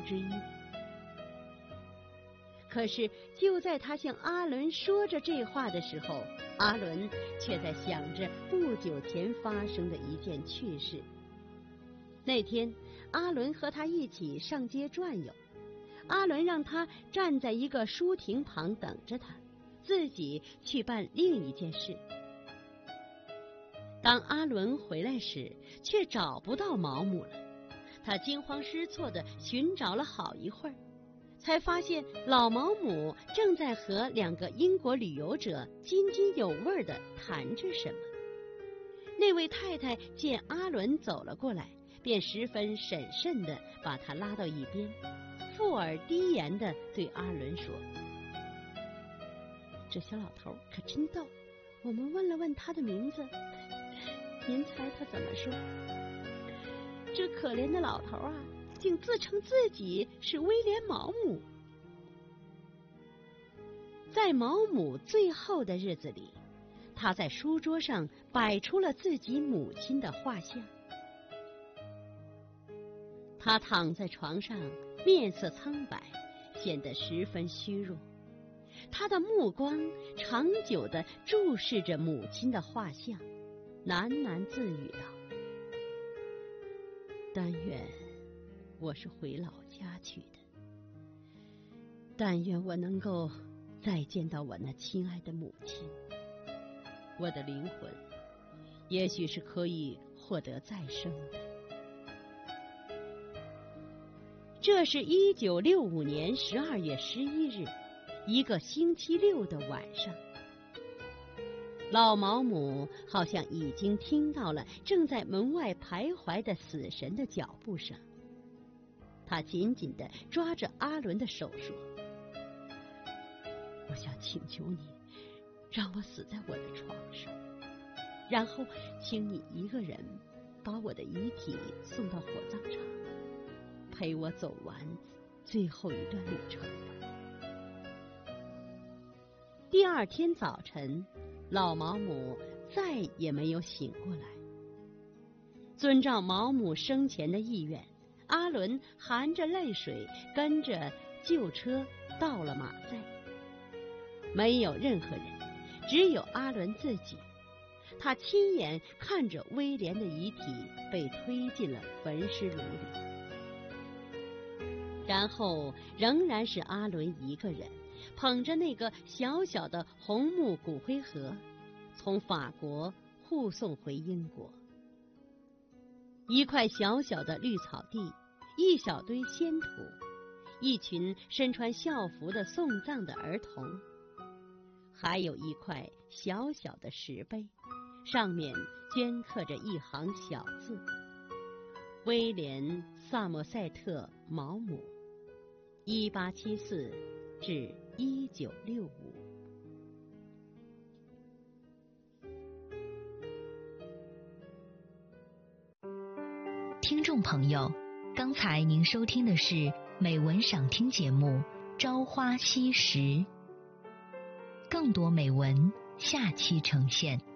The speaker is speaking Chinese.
之一。可是就在他向阿伦说着这话的时候，阿伦却在想着不久前发生的一件趣事。那天阿伦和他一起上街转悠，阿伦让他站在一个书亭旁等着他，自己去办另一件事。当阿伦回来时，却找不到毛姆了。他惊慌失措地寻找了好一会儿，才发现老毛姆正在和2个英国旅游者津津有味地谈着什么。那位太太见阿伦走了过来，便十分审慎地把他拉到一边，附耳低言地对阿伦说：“这小老头可真逗，我们问了问他的名字，您猜他怎么说？这可怜的老头啊，竟自称自己是威廉·毛姆。”在毛姆最后的日子里，他在书桌上摆出了自己母亲的画像。他躺在床上，面色苍白，显得十分虚弱。他的目光长久地注视着母亲的画像，喃喃自语道：“但愿我是回老家去的，但愿我能够再见到我那亲爱的母亲，我的灵魂也许是可以获得再生的。”这是1965年12月11日，一个星期六的晚上。老毛姆好像已经听到了正在门外徘徊的死神的脚步声，他紧紧地抓着阿伦的手说：“我想请求你，让我死在我的床上，然后请你一个人把我的遗体送到火葬场，陪我走完最后一段路程吧。”第二天早晨，老毛姆再也没有醒过来。遵照毛姆生前的意愿，阿伦含着泪水跟着旧车到了马赛。没有任何人，只有阿伦自己。他亲眼看着威廉的遗体被推进了焚尸炉里，然后仍然是阿伦一个人捧着那个小小的红木骨灰盒，从法国护送回英国。一块小小的绿草地，一小堆仙土，一群身穿校服的送葬的儿童，还有一块小小的石碑，上面镌刻着一行小字：威廉·萨默塞特·毛姆，1874至1965。 听众朋友，刚才您收听的是美文赏听节目《朝花夕拾》，更多美文下期呈现。